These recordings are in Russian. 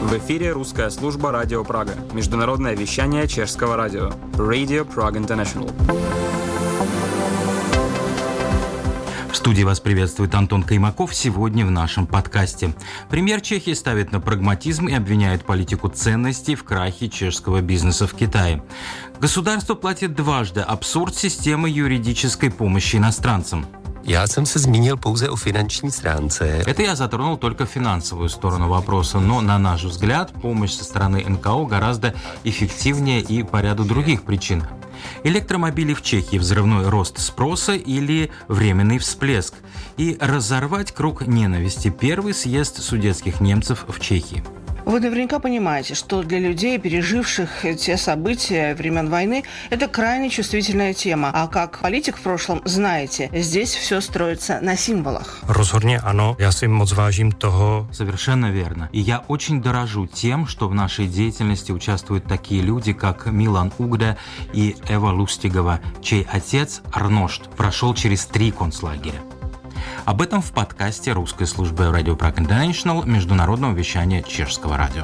В эфире русская служба «Радио Прага». Международное вещание чешского радио. Radio Prague International. В студии вас приветствует Антон Каймаков. Сегодня в нашем подкасте. Премьер Чехии ставит на прагматизм и обвиняет политику ценностей в крахе чешского бизнеса в Китае. Государство платит дважды. Абсурд системы юридической помощи иностранцам. Já jsem se zmínil pouze o finanční stránce. Это я затронул только финансовую сторону вопроса, но, на наш взгляд, помощь со стороны НКО гораздо эффективнее и по ряду других причин. Электромобили в Чехии, взрывной рост спроса или временный всплеск. И разорвать круг ненависти. Первый съезд судетских немцев в Чехии. Вы наверняка понимаете, что для людей, переживших те события времен войны, это крайне чувствительная тема. А как политик в прошлом, знаете, здесь все строится на символах. Rozhodně ano, já si moc vážím toho. Совершенно верно. И я очень дорожу тем, что в нашей деятельности участвуют такие люди, как Милан Угда и Эва Лустигова, чей отец Арношт прошел через 3 концлагеря. Об этом в подкасте русской службы Radio Prague International международного вещания чешского радио.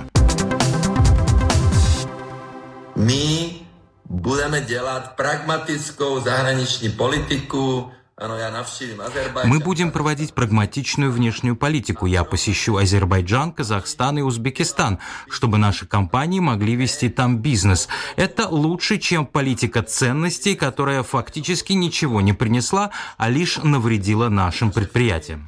My budeme dělat pragmatickou zahraniční politiku. Мы будем проводить прагматичную внешнюю политику. Я посещу Азербайджан, Казахстан и Узбекистан, чтобы наши компании могли вести там бизнес. Это лучше, чем политика ценностей, которая фактически ничего не принесла, а лишь навредила нашим предприятиям.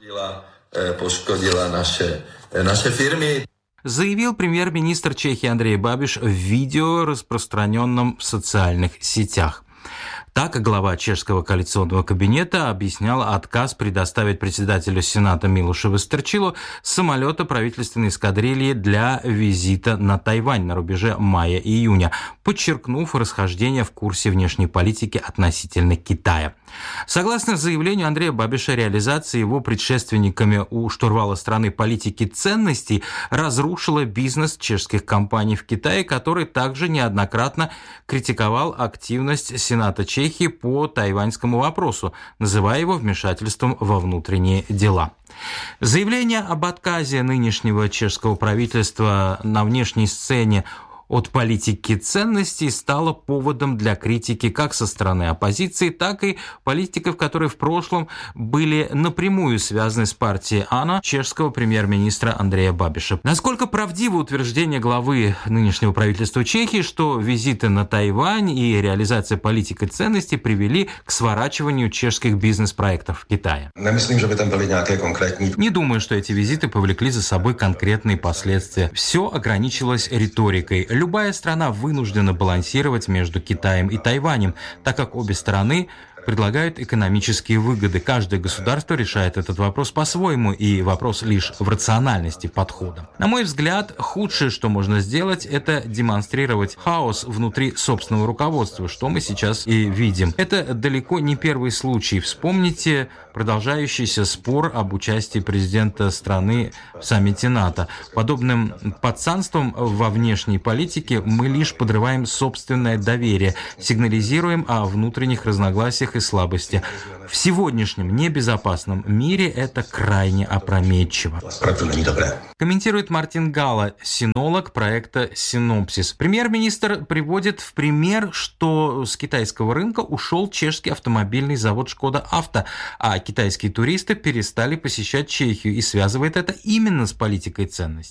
Заявил премьер-министр Чехии Андрей Бабиш в видео, распространенном в социальных сетях. Так, глава чешского коалиционного кабинета объяснял отказ предоставить председателю Сената Милошу Вестерчилу самолета правительственной эскадрильи для визита на Тайвань на рубеже мая-июня, подчеркнув расхождение в курсе внешней политики относительно Китая. Согласно заявлению Андрея Бабиша, реализация его предшественниками у штурвала страны политики ценностей разрушила бизнес чешских компаний в Китае, который также неоднократно критиковал активность Сената Чехии по тайваньскому вопросу, называя его вмешательством во внутренние дела. Заявление об отказе нынешнего чешского правительства на внешней сцене от политики ценностей стало поводом для критики как со стороны оппозиции, так и политиков, которые в прошлом были напрямую связаны с партией АНА чешского премьер-министра Андрея Бабиша. Насколько правдиво утверждение главы нынешнего правительства Чехии, что визиты на Тайвань и реализация политики ценностей привели к сворачиванию чешских бизнес-проектов в Китае? Не думаю, что эти визиты повлекли за собой конкретные последствия. Все ограничилось риторикой. Любая страна вынуждена балансировать между Китаем и Тайванем, так как обе стороны предлагают экономические выгоды. Каждое государство решает этот вопрос по-своему, и вопрос лишь в рациональности подхода. На мой взгляд, худшее, что можно сделать, это демонстрировать хаос внутри собственного руководства, что мы сейчас и видим. Это далеко не первый случай. Вспомните продолжающийся спор об участии президента страны в саммите НАТО. Подобным подцанством во внешней политике мы лишь подрываем собственное доверие, сигнализируем о внутренних разногласиях и слабости. В сегодняшнем небезопасном мире это крайне опрометчиво. Комментирует Мартин Гала, синолог проекта «Синопсис». Премьер-министр приводит в пример, что с китайского рынка ушел чешский автомобильный завод «Шкода Авто», а китайские туристы перестали посещать Чехию, и связывает это именно с политикой ценностей.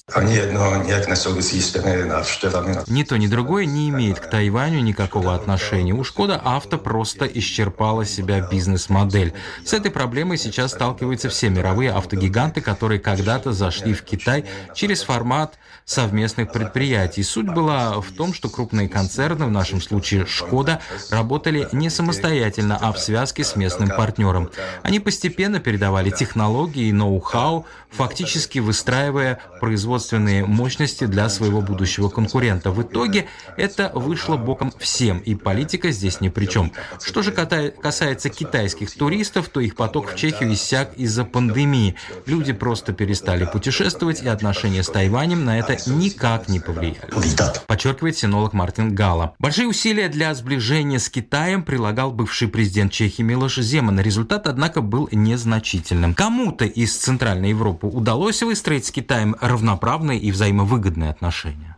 Ни то, ни другое не имеет к Тайваню никакого отношения. У «Шкода Авто» просто исчерпала себя бизнес-модель. С этой проблемой сейчас сталкиваются все мировые автогиганты, которые когда-то зашли в Китай через формат совместных предприятий. Суть была в том, что крупные концерны, в нашем случае «Шкода», работали не самостоятельно, а в связке с местным партнером. Они постепенно передавали технологии и ноу-хау, фактически выстраивая производственные мощности для своего будущего конкурента. В итоге это вышло боком всем, и политика здесь ни при чем. Что же касается китайских туристов, то их поток в Чехию иссяк из-за пандемии. Люди просто перестали путешествовать, и отношения с Тайванем на это никак не повлияли. Подчеркивает синолог Мартин Гала. Большие усилия для сближения с Китаем прилагал бывший президент Чехии Милош Земан. Результат, однако, был незначительным. Кому-то из Центральной Европы удалось выстроить с Китаем равноправные и взаимовыгодные отношения.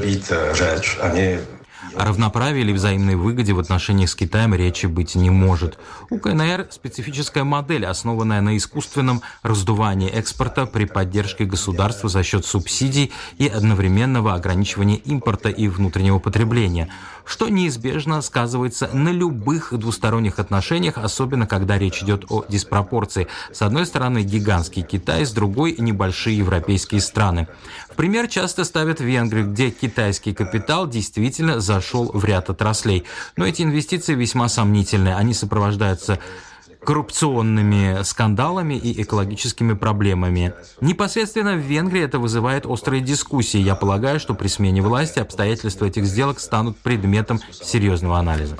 О равноправии или взаимной выгоде в отношениях с Китаем речи быть не может. У КНР специфическая модель, основанная на искусственном раздувании экспорта при поддержке государства за счет субсидий и одновременного ограничивания импорта и внутреннего потребления, что неизбежно сказывается на любых двусторонних отношениях, особенно когда речь идет о диспропорции. С одной стороны гигантский Китай, с другой небольшие европейские страны. В пример часто ставят Венгрию, где китайский капитал действительно зашел в ряд отраслей. Но эти инвестиции весьма сомнительны. Они сопровождаются коррупционными скандалами и экологическими проблемами. Непосредственно в Венгрии это вызывает острые дискуссии. Я полагаю, что при смене власти обстоятельства этих сделок станут предметом серьезного анализа.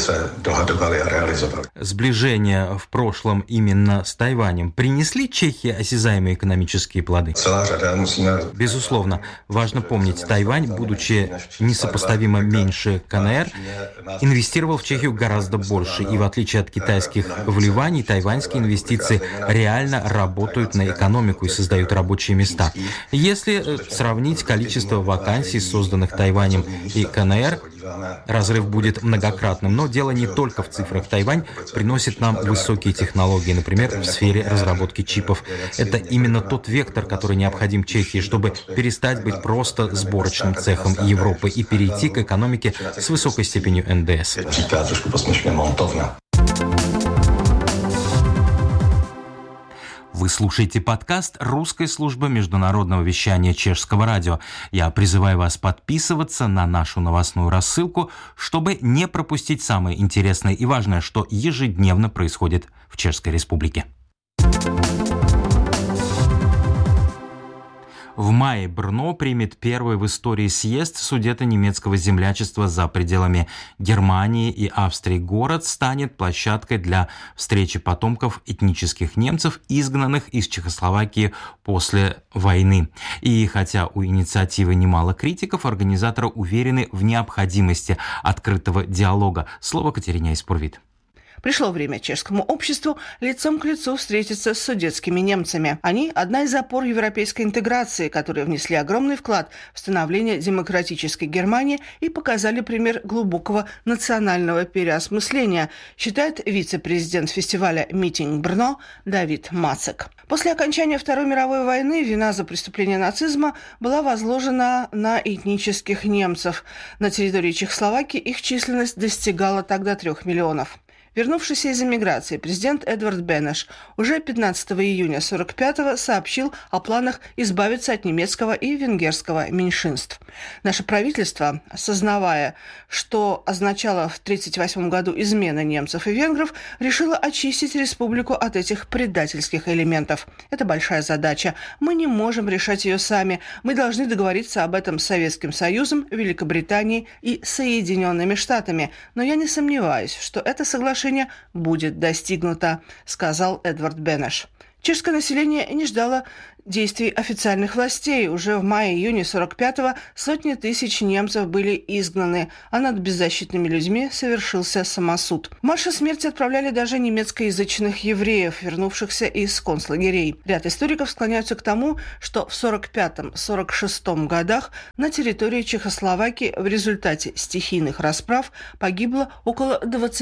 Сближение в прошлом именно с Тайванем принесли Чехии осязаемые экономические плоды? Безусловно. Важно помнить, Тайвань, будучи несопоставимо меньше КНР, инвестировал в Чехию гораздо больше. И в отличие от китайских вливаний, тайваньские инвестиции реально работают на экономику и создают рабочие места. Если сравнить количество вакансий, созданных Тайванем и КНР, разрыв будет многократным. Но дело не только в цифрах. Тайвань приносит нам высокие технологии, например, в сфере разработки чипов. Это именно тот вектор, который необходим Чехии, чтобы перестать быть просто сборочным цехом Европы и перейти к экономике с высокой степенью НДС. Вы слушаете подкаст русской службы международного вещания Чешского радио. Я призываю вас подписываться на нашу новостную рассылку, чтобы не пропустить самое интересное и важное, что ежедневно происходит в Чешской Республике. В мае Брно примет первый в истории съезд Судето-немецкого землячества за пределами Германии и Австрии. Город станет площадкой для встречи потомков этнических немцев, изгнанных из Чехословакии после войны. И хотя у инициативы немало критиков, организаторы уверены в необходимости открытого диалога. Слово Катерине Испурвит. Пришло время чешскому обществу лицом к лицу встретиться с судетскими немцами. Они – одна из опор европейской интеграции, которые внесли огромный вклад в становление демократической Германии и показали пример глубокого национального переосмысления, считает вице-президент фестиваля «Митинг Брно» Давид Мацек. После окончания Второй мировой войны вина за преступление нацизма была возложена на этнических немцев. На территории Чехословакии их численность достигала тогда 3 миллионов. Вернувшийся из эмиграции президент Эдвард Бенеш уже 15 июня 1945-го сообщил о планах избавиться от немецкого и венгерского меньшинств. Наше правительство, осознавая, что означало в 1938 году измена немцев и венгров, решило очистить республику от этих предательских элементов. Это большая задача. Мы не можем решать ее сами. Мы должны договориться об этом с Советским Союзом, Великобританией и Соединенными Штатами. Но я не сомневаюсь, что это соглашение будет достигнуто, сказал Эдвард Бенеш. Чешское население не ждало действий официальных властей. Уже в мае-июне 1945-го сотни тысяч немцев были изгнаны, а над беззащитными людьми совершился самосуд. В марше смерти отправляли даже немецкоязычных евреев, вернувшихся из концлагерей. Ряд историков склоняются к тому, что в 1945-1946 годах на территории Чехословакии в результате стихийных расправ погибло около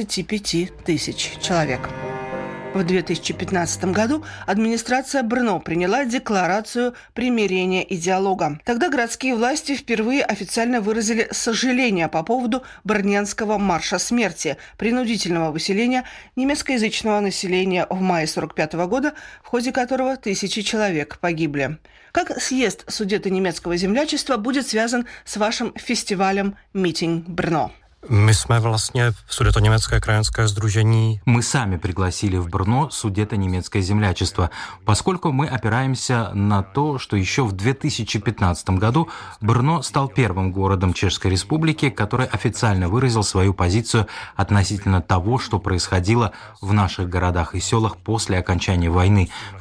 25 тысяч человек. В 2015 году администрация Брно приняла декларацию примирения и диалога. Тогда городские власти впервые официально выразили сожаление по поводу Брненского марша смерти, принудительного выселения немецкоязычного населения в мае 1945 года, в ходе которого 1000 человек погибли. Как съезд Судето-немецкого землячества будет связан с вашим фестивалем «Митинг Брно»? My jsme vlastně Sudetoněmecké krajanské sdružení. Мы сами пригласили в Брно Судето-немецкое землячество, поскольку мы опираемся на то, что еще в 2015 году Брно стал первым городом Чешской Республики, который официально выразил свою позицию относительно того, что происходило в наших городах и селах после окончания войны в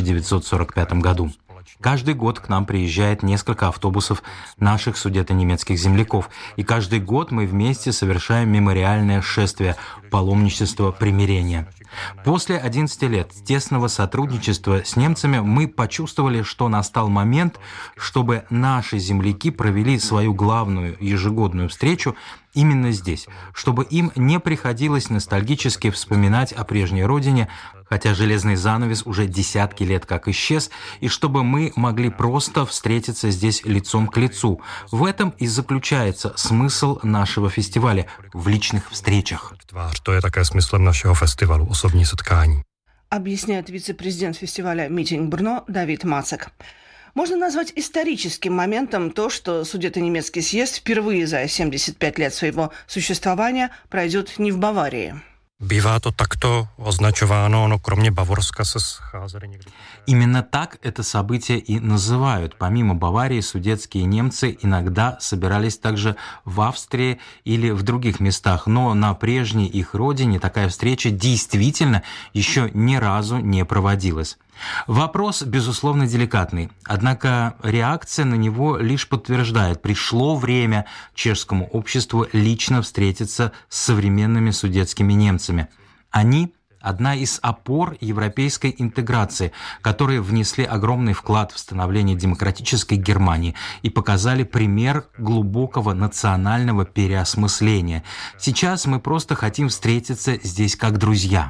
1945 году. Каждый год к нам приезжает несколько автобусов наших судето-немецких земляков, и каждый год мы вместе совершаем мемориальное шествие паломничества примирения. После 11 лет тесного сотрудничества с немцами мы почувствовали, что настал момент, чтобы наши земляки провели свою главную ежегодную встречу именно здесь, чтобы им не приходилось ностальгически вспоминать о прежней родине, хотя железный занавес уже десятки лет как исчез, и чтобы мы могли просто встретиться здесь лицом к лицу. В этом и заключается смысл нашего фестиваля – в личных встречах. To je také smyslem našeho festivalu, osobní setkání. Объясняет вице-президент фестиваля «Митинг Брно» Давид Мацек. Можно назвать историческим моментом то, что Судето-немецкий съезд впервые за 75 лет своего существования пройдет не в Баварии. Bývá to takto označováno, no kromě Bavorska se scházeli někdy. Именно так это событие и называют. Помимо Баварии, судетские немцы иногда собирались также в Австрии или в других местах, но на прежней их родине такая встреча действительно еще ни разу не проводилась. Вопрос, безусловно, деликатный, однако реакция на него лишь подтверждает, пришло время чешскому обществу лично встретиться с современными судетскими немцами. Они – одна из опор европейской интеграции, которые внесли огромный вклад в становление демократической Германии и показали пример глубокого национального переосмысления. Сейчас мы просто хотим встретиться здесь как друзья.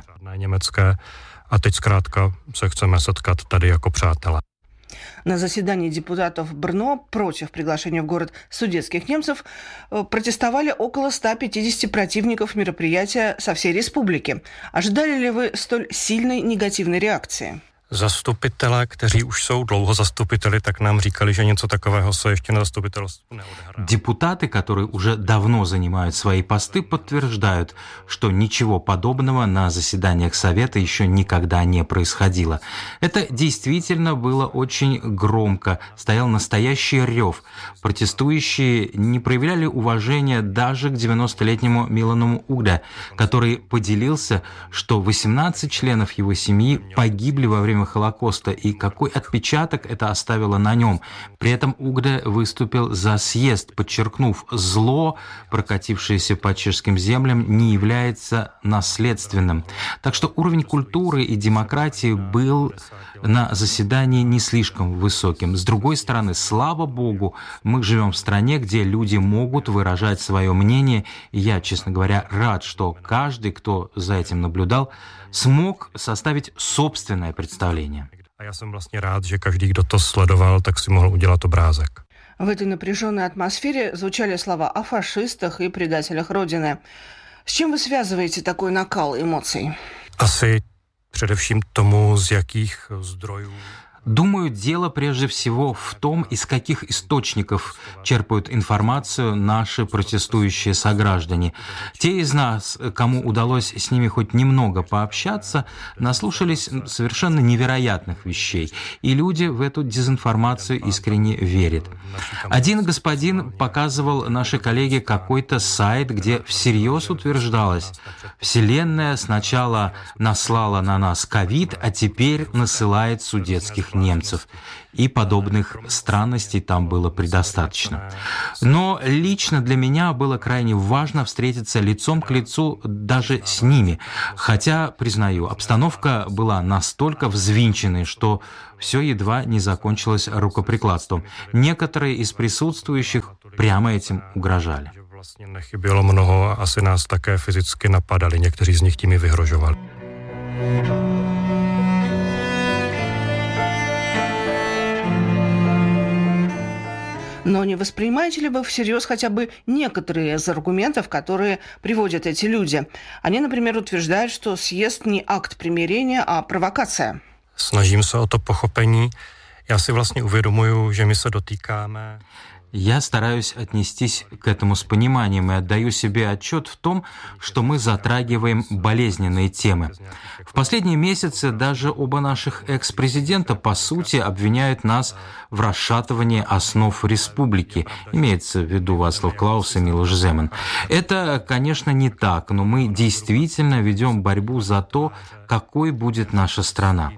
A teď zkrátka se chceme setkat tady jako přátelé. На заседании депутатов Брно против приглашения в город судетских немцев протестовали около 150 противников мероприятия со всей республики. Ожидали ли вы столь сильной негативной реакции? Zastupitelé, kteří už jsou dlouho zastupiteli, tak nám říkali, že něco takového se ještě na zastupitelstvu neodehrálo. Депутаты, которые уже давно занимают свои посты, подтверждают, что ничего подобного на заседаниях Совета еще никогда не происходило. Это действительно было очень громко, стоял настоящий рев. Протестующие не проявляли уважения даже к 90-летнему Милану Угде, который поделился, что 18 членов его семьи погибли во время Холокоста, и какой отпечаток это оставило на нем. При этом Угде выступил за съезд, подчеркнув, зло, прокатившееся по чешским землям, не является наследственным. Так что уровень культуры и демократии был на заседании не слишком высоким. С другой стороны, слава богу, мы живем в стране, где люди могут выражать свое мнение, и я, честно говоря, рад, что каждый, кто за этим наблюдал, смог составить собственное представление. A já jsem vlastně rád, že každý, kdo to sledoval, tak si mohl udělat obrázek. В этой напряженной атмосфере звучали слова о фашистах и предателях Родины. С чем вы связываете такой накал эмоций? Asi především tomu, z jakých zdrojů. Думаю, дело прежде всего в том, из каких источников черпают информацию наши протестующие сограждане. Те из нас, кому удалось с ними хоть немного пообщаться, наслушались совершенно невероятных вещей, и люди в эту дезинформацию искренне верят. Один господин показывал нашей коллеге какой-то сайт, где всерьез утверждалось: Вселенная сначала наслала на нас ковид, а теперь насылает судетских немцев. И подобных странностей там было предостаточно. Но лично для меня было крайне важно встретиться лицом к лицу даже с ними. Хотя, признаю, обстановка была настолько взвинченной, что все едва не закончилось рукоприкладством. Некоторые из присутствующих прямо этим угрожали. Vlastně nechybělo mnoho a asi nás také fyzicky napadali. Někteří z nich tím i vyhrožovali. Но не воспринимаете ли вы всерьез хотя бы некоторые из аргументов, которые приводят эти люди? Они, например, утверждают, что съезд не акт примирения, а провокация. Snažím se o to pochopení. Já si vlastně uvědomuju, že my se dotýkáme. Я стараюсь отнестись к этому с пониманием и отдаю себе отчет в том, что мы затрагиваем болезненные темы. В последние месяцы даже оба наших экс-президента, по сути, обвиняют нас в расшатывании основ республики. Имеется в виду Вацлав Клаус и Милош Земан. Это, конечно, не так, но мы действительно ведем борьбу за то, какой будет наша страна.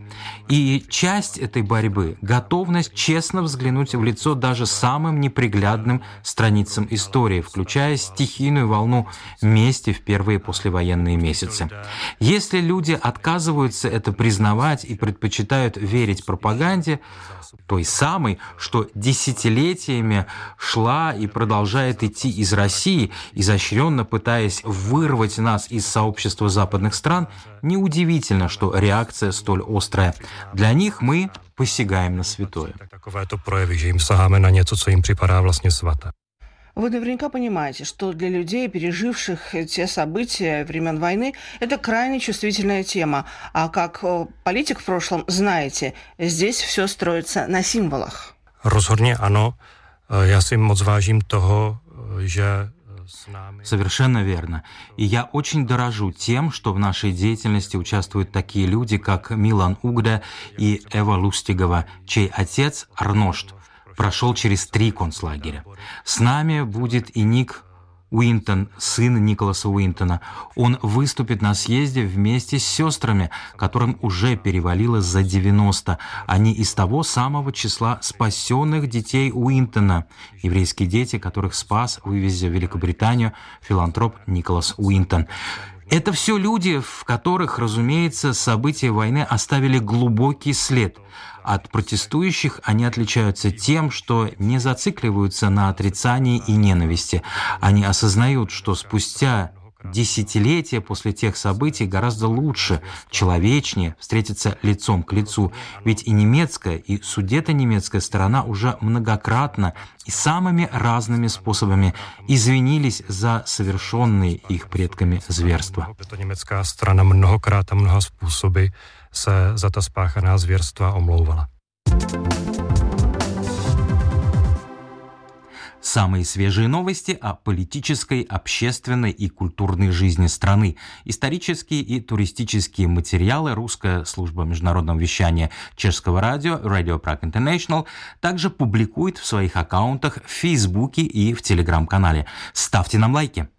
И часть этой борьбы – готовность честно взглянуть в лицо даже самым неприглядным страницам истории, включая стихийную волну мести в первые послевоенные месяцы. Если люди отказываются это признавать и предпочитают верить пропаганде, той самой, что десятилетиями шла и продолжает идти из России, изощренно пытаясь вырвать нас из сообщества западных стран, неудивительно, что реакция столь острая. Для них мы посягаем на святое. Takovéto projevy, že jim saháme na něco, co jim připadá vlastně svaté. Вы наверняка понимаете, что для людей, переживших те события времен войны, это крайне чувствительная тема. А как политик в прошлом, знаете, здесь все строится на символах. Rozhodně ano. Já si moc vážím toho, že Совершенно верно. И я очень дорожу тем, что в нашей деятельности участвуют такие люди, как Милан Угда и Эва Лустигова, чей отец Арношт прошел через 3 концлагеря. С нами будет и Ник Уинтон, сын Николаса Уинтона. Он выступит на съезде вместе с сестрами, которым уже перевалило за 90. Они из того самого числа спасенных детей Уинтона, еврейские дети, которых спас, вывезя в Великобританию, филантроп Николас Уинтон. Это все люди, в которых, разумеется, события войны оставили глубокий след. От протестующих они отличаются тем, что не зацикливаются на отрицании и ненависти. Они осознают, что спустя десятилетия после тех событий гораздо лучше, человечнее встретиться лицом к лицу. Ведь и немецкая, и судето-немецкая сторона уже многократно и самыми разными способами извинились за совершенные их предками зверства. Německá strana mnohokrát a mnoha způsoby se za ta spáchaná zvěrstva omlouvala. Самые свежие новости о политической, общественной и культурной жизни страны. Исторические и туристические материалы русская служба международного вещания чешского радио Radio Prague International также публикует в своих аккаунтах в Фейсбуке и в Телеграм-канале. Ставьте нам лайки.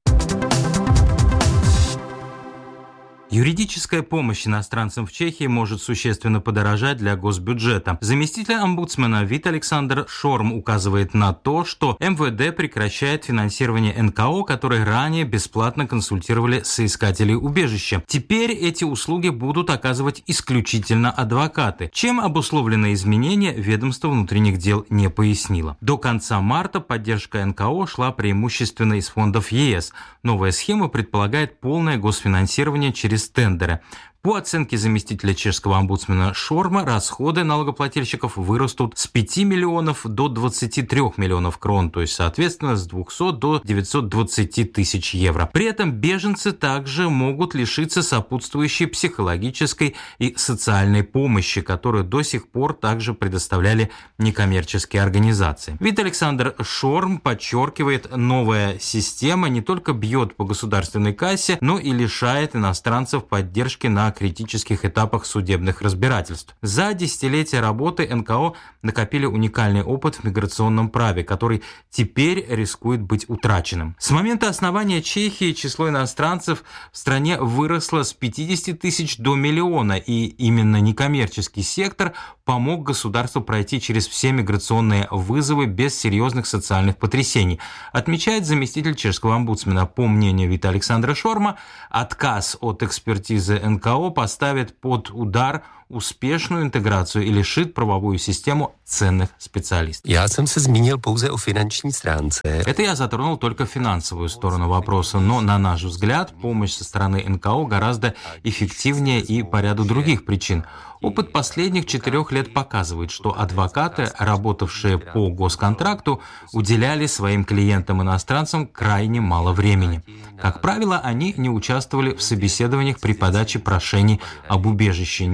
Юридическая помощь иностранцам в Чехии может существенно подорожать для госбюджета. Заместитель омбудсмена Вит Александр Шорм указывает на то, что МВД прекращает финансирование НКО, которые ранее бесплатно консультировали соискателей убежища. Теперь эти услуги будут оказывать исключительно адвокаты. Чем обусловлено изменение, ведомство внутренних дел не пояснило. До конца марта поддержка НКО шла преимущественно из фондов ЕС. Новая схема предполагает полное госфинансирование через тендеры. По оценке заместителя чешского омбудсмена Шорма, расходы налогоплательщиков вырастут с 5 миллионов до 23 миллионов крон, то есть, соответственно, с 200 до 920 тысяч евро. При этом беженцы также могут лишиться сопутствующей психологической и социальной помощи, которую до сих пор также предоставляли некоммерческие организации. Вит Александр Шорм подчеркивает, новая система не только бьет по государственной кассе, но и лишает иностранцев поддержки на критических этапах судебных разбирательств. За десятилетия работы НКО накопили уникальный опыт в миграционном праве, который теперь рискует быть утраченным. С момента основания Чехии число иностранцев в стране выросло с 50 тысяч до миллиона, и именно некоммерческий сектор помог государству пройти через все миграционные вызовы без серьезных социальных потрясений. Отмечает заместитель чешского омбудсмена. По мнению Вита Александра Шорма, отказ от экспертизы НКО поставит под удар успешную интеграцию и лишит правовую систему ценных специалистов. Já jsem se zmínil pouze o finanční stránce. Это я затронул только финансовую сторону вопроса, но, на наш взгляд, помощь со стороны НКО гораздо эффективнее и по ряду других причин. Опыт последних 4 лет показывает, что адвокаты, работавшие по госконтракту, уделяли своим клиентам-иностранцам крайне мало времени. Как правило, они не участвовали в собеседованиях при подаче прошений об убежище, не изучали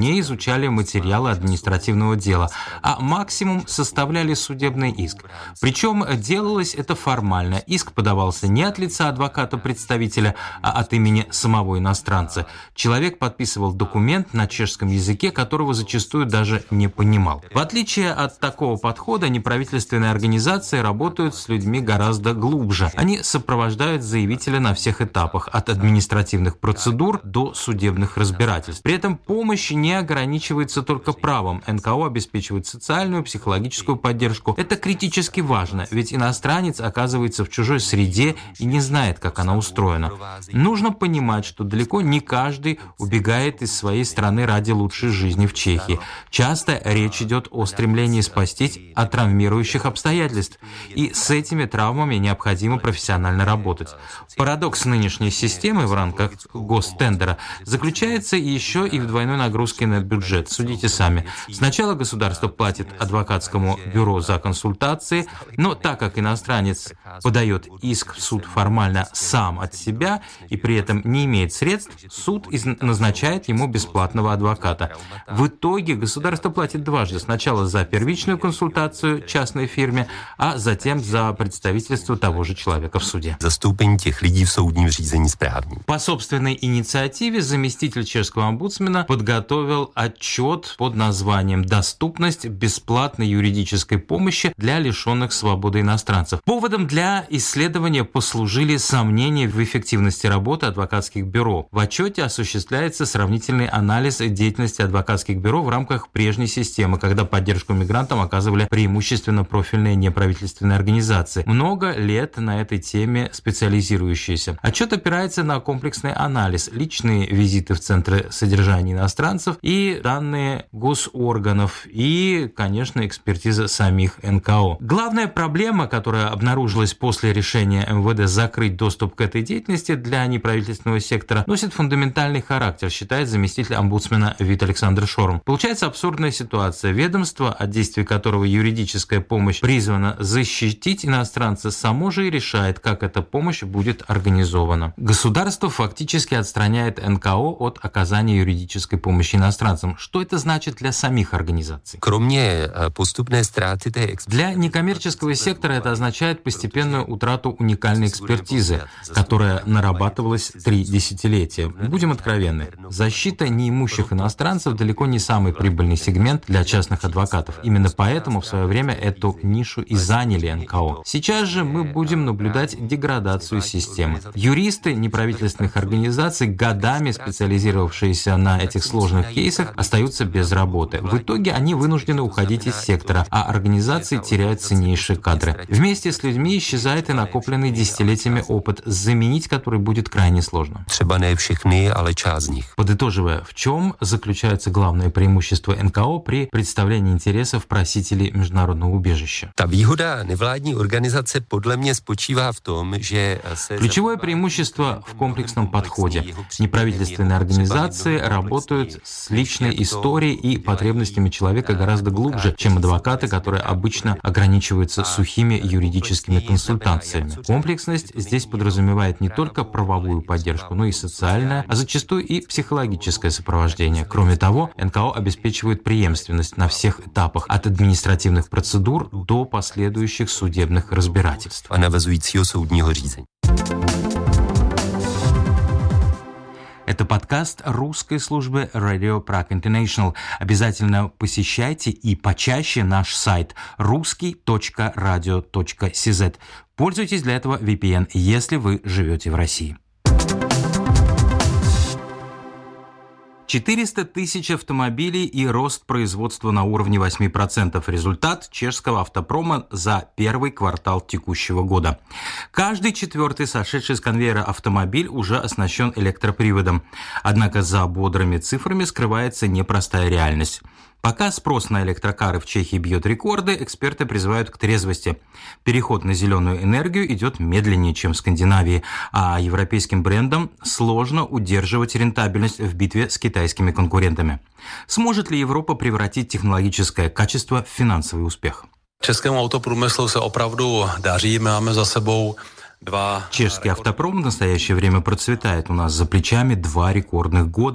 получали материалы административного дела, а максимум составляли судебный иск. Причем делалось это формально. Иск подавался не от лица адвоката-представителя, а от имени самого иностранца. Человек подписывал документ на чешском языке, которого зачастую даже не понимал. В отличие от такого подхода, неправительственные организации работают с людьми гораздо глубже. Они сопровождают заявителя на всех этапах, от административных процедур до судебных разбирательств. При этом помощь не ограничивается только правом. НКО обеспечивает социальную, психологическую поддержку. Это критически важно, ведь иностранец оказывается в чужой среде и не знает, как она устроена. Нужно понимать, что далеко не каждый убегает из своей страны ради лучшей жизни в Чехии. Часто речь идет о стремлении спастись от травмирующих обстоятельств, и с этими травмами необходимо профессионально работать. Парадокс нынешней системы в рамках гостендера заключается еще и в двойной нагрузке на бюджет. Судите сами. Сначала государство платит адвокатскому бюро за консультации, но так как иностранец подает иск в суд формально сам от себя и при этом не имеет средств, суд назначает ему бесплатного адвоката. В итоге государство платит дважды. Сначала за первичную консультацию частной фирме, а затем за представительство того же человека в суде. Zastoupení těch lidí v soudním řízení správním. По собственной инициативе заместитель чешского омбудсмена подготовил отчет под названием «Доступность бесплатной юридической помощи для лишенных свободы иностранцев». Поводом для исследования послужили сомнения в эффективности работы адвокатских бюро. В отчете осуществляется сравнительный анализ деятельности адвокатских бюро в рамках прежней системы, когда поддержку мигрантам оказывали преимущественно профильные неправительственные организации, много лет на этой теме специализирующиеся. Отчет опирается на комплексный анализ, личные визиты в центры содержания иностранцев и данные госорганов и, конечно, экспертиза самих НКО. Главная проблема, которая обнаружилась после решения МВД закрыть доступ к этой деятельности для неправительственного сектора, носит фундаментальный характер, считает заместитель омбудсмена Вит Александр Шорм. Получается абсурдная ситуация. Ведомство, от действий которого юридическая помощь призвана защитить иностранца, само же и решает, как эта помощь будет организована. Государство фактически отстраняет НКО от оказания юридической помощи иностранцам. Что это значит для самих организаций? Для некоммерческого сектора это означает постепенную утрату уникальной экспертизы, которая нарабатывалась 3 десятилетия. Будем откровенны. Защита неимущих иностранцев далеко не самый прибыльный сегмент для частных адвокатов. Именно поэтому в свое время эту нишу и заняли НКО. Сейчас же мы будем наблюдать деградацию системы. Юристы неправительственных организаций, годами специализировавшиеся на этих сложных кейсах, остаются без работы. В итоге они вынуждены уходить из сектора, а организации теряют ценнейшие кадры. Вместе с людьми исчезает и накопленный десятилетиями опыт, заменить который будет крайне сложно. Подытоживая, в чем заключается главное преимущество НКО при представлении интересов просителей международного убежища? Ключевое преимущество в комплексном подходе. Неправительственные организации работают с личной историей и потребностями человека гораздо глубже, чем адвокаты, которые обычно ограничиваются сухими юридическими консультациями. Комплексность здесь подразумевает не только правовую поддержку, но и социальное, а зачастую и психологическое сопровождение. Кроме того, НКО обеспечивает преемственность на всех этапах, от административных процедур до последующих судебных разбирательств. Это подкаст русской службы Radio Prague International. Обязательно посещайте и почаще наш сайт ruski.radio.cz. Пользуйтесь для этого VPN, если вы живете в России. 400 тысяч автомобилей и рост производства на уровне 8%. Результат чешского автопрома за первый квартал текущего года. Каждый 4-й сошедший с конвейера автомобиль уже оснащен электроприводом. Однако за бодрыми цифрами скрывается непростая реальность. Пока спрос на электрокары в Чехии бьет рекорды, эксперты призывают к трезвости. Переход на зеленую энергию идет медленнее, чем в Скандинавии, а европейским брендам сложно удерживать рентабельность в битве с китайскими конкурентами. Сможет ли Европа превратить технологическое качество в финансовый успех? Českému autoprůmyslu se opravdu daří, máme za sebou Чешский автопром в настоящее время процветает. У нас за плечами 2 рекордных года.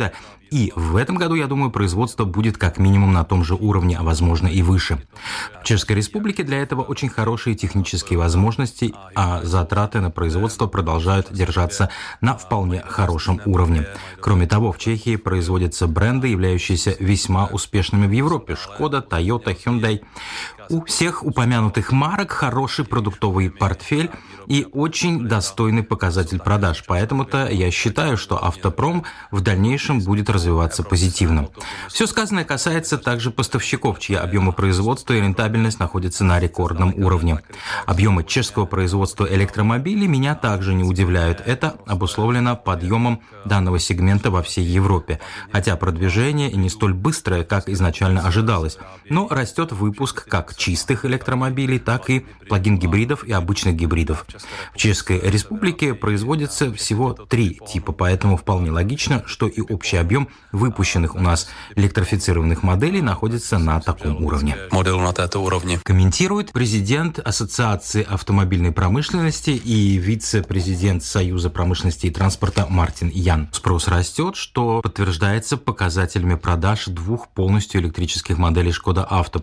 И в этом году, я думаю, производство будет как минимум на том же уровне, а возможно и выше. В Чешской Республике для этого очень хорошие технические возможности, а затраты на производство продолжают держаться на вполне хорошем уровне. Кроме того, в Чехии производятся бренды, являющиеся весьма успешными в Европе. Шкода, Тойота, Hyundai. У всех упомянутых марок хороший продуктовый портфель и очень достойный показатель продаж. Поэтому-то я считаю, что автопром в дальнейшем будет развиваться позитивно. Все сказанное касается также поставщиков, чьи объемы производства и рентабельность находятся на рекордном уровне. Объемы чешского производства электромобилей меня также не удивляют. Это обусловлено подъемом данного сегмента во всей Европе. Хотя продвижение и не столь быстрое, как изначально ожидалось. Но растет выпуск как чистых электромобилей, так и плагин-гибридов и обычных гибридов. В Чешской Республике производится всего 3 типа, поэтому вполне логично, что и общий объем выпущенных у нас электрифицированных моделей находится на таком уровне. Комментирует президент Ассоциации автомобильной промышленности и вице-президент Союза промышленности и транспорта Мартин Ян. Спрос растет, что подтверждается показателями продаж 2 полностью электрических моделей Шкода Авто.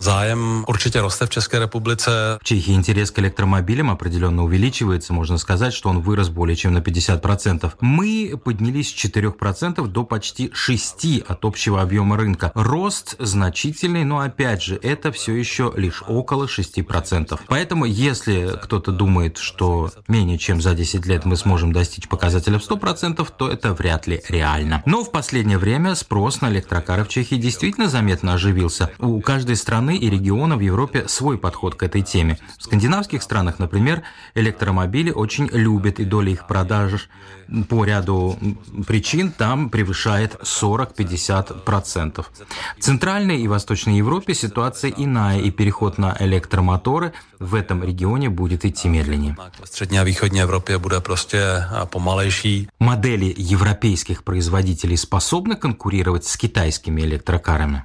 В Чехии интерес к электромобилям определенно увеличивается. Можно сказать, что он вырос более чем на 50%. Мы поднялись с 4% до почти 6% от общего объема рынка. Рост значительный, но опять же, это все еще лишь около 6%. Поэтому, если кто-то думает, что менее чем за 10 лет мы сможем достичь показателя в 100%, то это вряд ли реально. Но в последнее время спрос на электрокары в Чехии действительно заметно оживился. У каждой страны и региона в Европе свой подход к этой теме. В скандинавских странах, например, электромобили очень любят, и доля их продаж по ряду причин там превышает 40-50%. В Центральной и Восточной Европе ситуация иная, и переход на электромоторы в этом регионе будет идти медленнее. В Средней и Východní Европе будет просто помалejší. Модели европейских производителей способны конкурировать с китайскими электрокарами?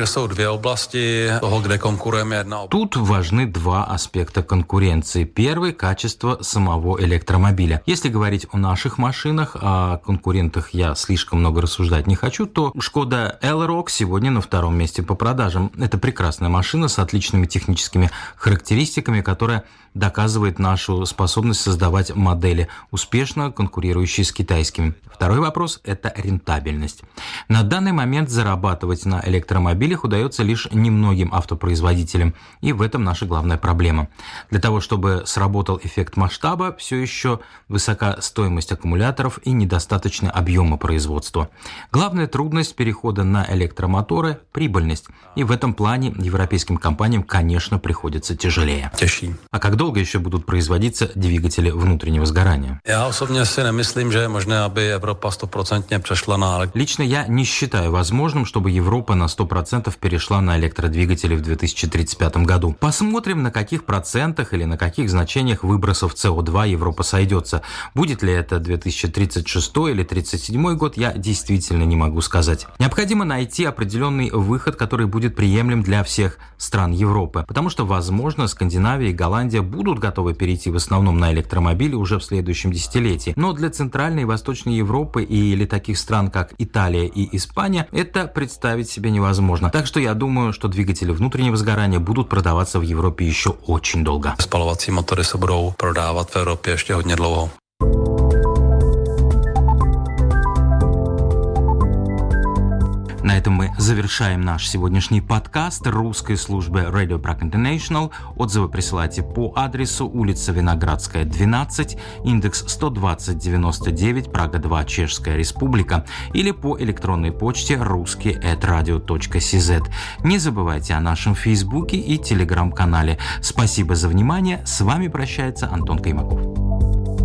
Тут важны 2 аспекта конкуренции. Первый – качество самого электромобиля. Если говорить о наших машинах, о конкурентах я слишком много рассуждать не хочу, то Шкода Elroq сегодня на 2-м месте по продажам. Это прекрасная машина с отличными техническими характеристиками, которая доказывает нашу способность создавать модели, успешно конкурирующие с китайскими. Второй вопрос – это рентабельность. На данный момент зарабатывать на электромобилях удается лишь немногим автопроизводителям, и в этом наша главная проблема. Для того, чтобы сработал эффект масштаба, все еще высока стоимость аккумуляторов и недостаточно объема производства. Главная трудность перехода на электромоторы – прибыльность, и в этом плане европейским компаниям, конечно, приходится тяжелее. А как долго еще будут производиться двигатели внутреннего сгорания? Лично я не считаю возможным, чтобы Европа на 100% перешла на электродвигатели в 2035 году. Посмотрим, на каких процентах или на каких значениях выбросов СО2 Европа сойдется. Будет ли это 2036 или 2037 год, я действительно не могу сказать. Необходимо найти определенный выход, который будет приемлем для всех стран Европы, потому что, возможно, Скандинавия и Голландия будут готовы перейти в основном на электромобили уже в следующем десятилетии. Но для Центральной и Восточной Европы или таких стран, как Италия и Испания, это представить себе невозможно. Так что я думаю, что двигатели внутреннего сгорания будут продаваться в Европе еще очень долго. Spalovací motory se budou prodávat v Evropě ještě hodně dlouho. На этом мы завершаем наш сегодняшний подкаст русской службы Radio Prague International. Отзывы присылайте по адресу улица Виноградская, 12, индекс 12099, Прага 2, Чешская Республика, или по электронной почте ruski@radio.cz. Не забывайте о нашем Фейсбуке и Телеграм-канале. Спасибо за внимание. С вами прощается Антон Каймаков.